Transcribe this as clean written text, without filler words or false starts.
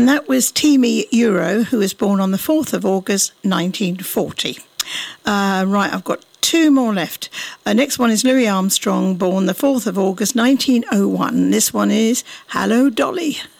And that was Timmy Euro, who was born on the 4th of August 1940. Right, I've got two more left. Next one is Louis Armstrong, born the 4th of August 1901. This one is Hello Dolly.